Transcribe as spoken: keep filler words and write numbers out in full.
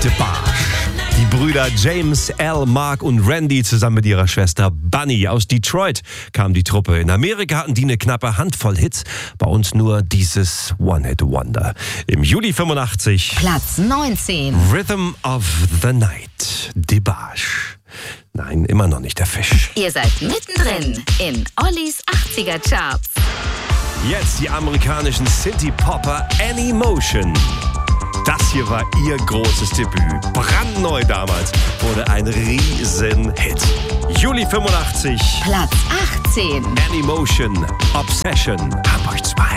Debarge. Die Brüder James, Al, Mark und Randy zusammen mit ihrer Schwester Bunny aus Detroit kam die Truppe. In Amerika hatten die eine knappe Handvoll Hits, bei uns nur dieses One-Hit-Wonder. Im Juli fünfundachtzig Platz neunzehn. Rhythm of the Night, Debarge. Nein, immer noch nicht der Fisch. Ihr seid mittendrin in Ollis achtziger Charts. Jetzt die amerikanischen Synthie-Popper Anymotion. Das hier war ihr großes Debüt. Brandneu damals, wurde ein Riesen-Hit. Juli fünfundachtzig. Platz achtzehn. Anymotion, Obsession. Hamburg zwei.